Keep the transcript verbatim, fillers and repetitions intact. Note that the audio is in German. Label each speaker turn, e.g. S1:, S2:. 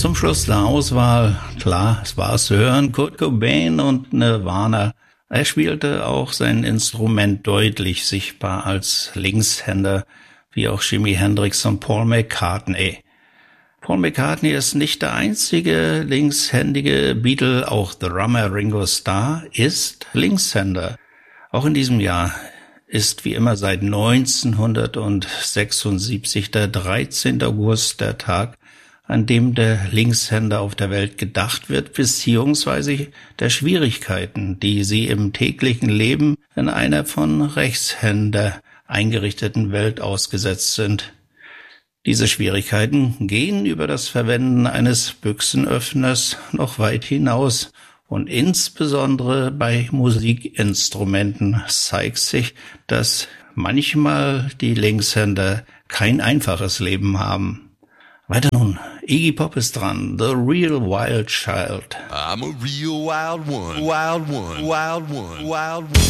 S1: Zum Schluss der Auswahl, klar, es war zu hören, Kurt Cobain und Nirvana. Er spielte auch sein Instrument deutlich sichtbar als Linkshänder, wie auch Jimi Hendrix und Paul McCartney. Paul McCartney ist nicht der einzige linkshändige Beatle, auch Drummer Ringo Starr ist Linkshänder. Auch in diesem Jahr ist wie immer seit neunzehnhundertsechsundsiebzig der dreizehnte August der Tag, an dem der Linkshänder auf der Welt gedacht wird, beziehungsweise der Schwierigkeiten, die sie im täglichen Leben in einer von Rechtshänder eingerichteten Welt ausgesetzt sind. Diese Schwierigkeiten gehen über das Verwenden eines Büchsenöffners noch weit hinaus und insbesondere bei Musikinstrumenten zeigt sich, dass manchmal die Linkshänder kein einfaches Leben haben. Weiter nun, Iggy Pop ist dran, The Real Wild Child.
S2: I'm a real wild one, wild one, wild one, wild one.